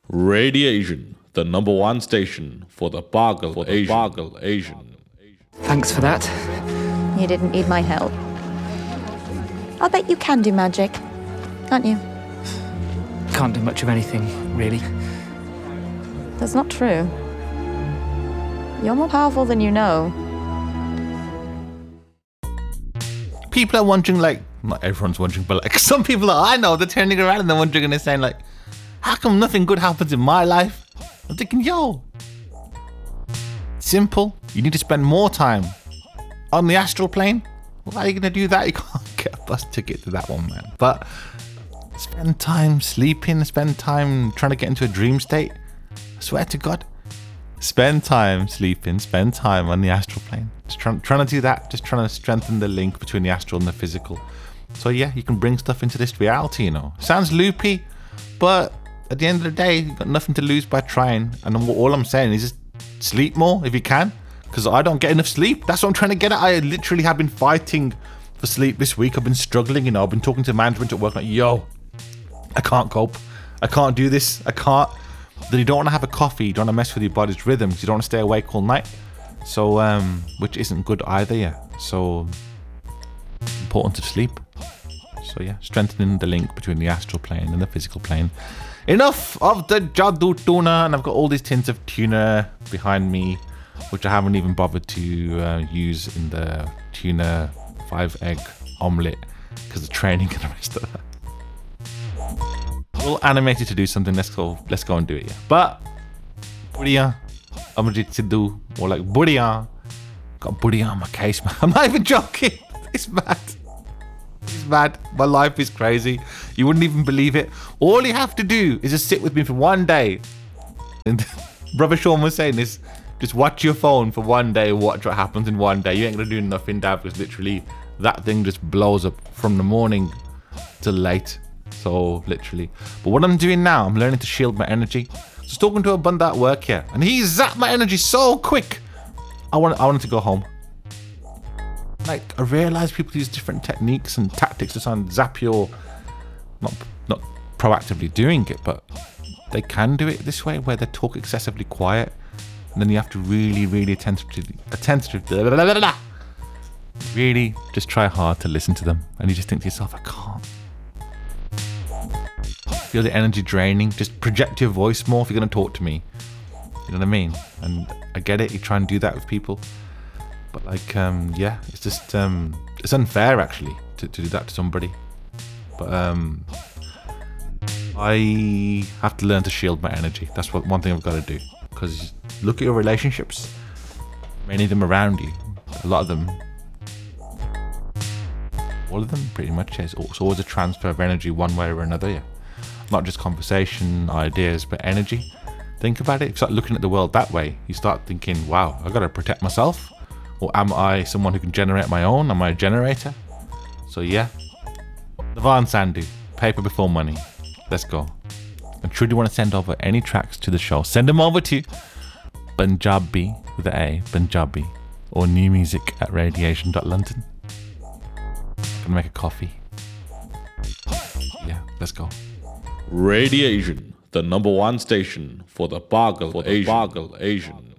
Radiation, the #1 station for the Bargle Asian. Thanks for that. You didn't need my help. I'll bet you can do magic, can't you? Can't do much of anything, really. That's not true. You're more powerful than you know. People are wondering, like, not everyone's wondering, but like some people that I know, they're turning around and they're wondering and they're saying, like, how come nothing good happens in my life? I'm thinking, yo, simple. You need to spend more time on the astral plane. Why are you going to do that? You can't get a bus ticket to that one, man. But spend time sleeping, spend time trying to get into a dream state. I swear to God. Spend time sleeping, spend time on the astral plane. Just trying to do that, just trying to strengthen the link between the astral and the physical. So yeah, you can bring stuff into this reality, you know. Sounds loopy, but at the end of the day, you've got nothing to lose by trying. And all I'm saying is just sleep more if you can, because I don't get enough sleep. That's what I'm trying to get at. I literally have been fighting for sleep this week. I've been struggling, you know. I've been talking to management at work like, yo, I can't cope. I can't do this. I can't. Then you don't want to have a coffee. You don't want to mess with your body's rhythms. You don't want to stay awake all night. So, which isn't good either, yeah. So, important to sleep. So yeah, strengthening the link between the astral plane and the physical plane. Enough of the Jadoo tuna, and I've got all these tins of tuna behind me, which I haven't even bothered to use in the tuna 5-egg omelette because of training and the rest of that. We're all animated to do something. Let's go and do it. Yeah. But Budia, I'm ready to do more like Budia. Got Budia on my case, man. I'm not even joking. It's mad. It's mad. My life is crazy. You wouldn't even believe it. All you have to do is just sit with me for one day. And Brother Sean was saying this. Just watch your phone for one day. Watch what happens in one day. You ain't gonna do nothing, Dad, because literally that thing just blows up from the morning till late. So literally. But what I'm doing now, I'm learning to shield my energy. Just talking to a bunda at work here, and he zapped my energy so quick. I wanted to go home. Like, I realized people use different techniques and tactics to try and zap your, not proactively doing it, but they can do it this way where they talk excessively quiet, and then you have to really attentively, really just try hard to listen to them, and you just think to yourself, I can't. Feel the energy draining. Just project your voice more if you're going to talk to me. You know what I mean? And I get it. You try and do that with people. But like, yeah, it's just, it's unfair actually to do that to somebody. But I have to learn to shield my energy. That's one thing I've got to do. Because look at your relationships. Many of them around you. A lot of them. All of them pretty much. It's always a transfer of energy one way or another, yeah. Not just conversation, ideas, but energy. Think about it. If you start looking at the world that way, you start thinking, wow, I've got to protect myself. Or am I someone who can generate my own? Am I a generator? So yeah. Navan Sandhu, paper before money. Let's go. And truly want to send over any tracks to the show. Send them over to Punjabi with an A, Punjabi, or new music at radiation.london. Gonna make a coffee. Yeah, let's go. Radiation, the #1 station for the Bargle Asian.